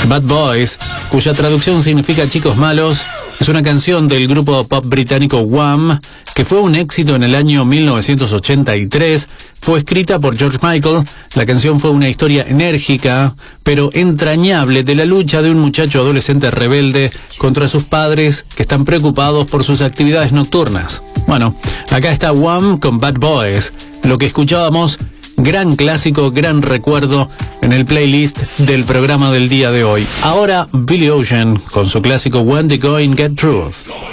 Bad Boys, cuya traducción significa chicos malos, es una canción del grupo pop británico Wham, que fue un éxito en el año 1983. Fue escrita por George Michael. La canción fue una historia enérgica, pero entrañable, de la lucha de un muchacho adolescente rebelde contra sus padres que están preocupados por sus actividades nocturnas. Bueno, acá está Wham con Bad Boys. Lo que escuchábamos, gran clásico, gran recuerdo en el playlist del programa del día de hoy. Ahora Billy Ocean con su clásico When the Going Get Through.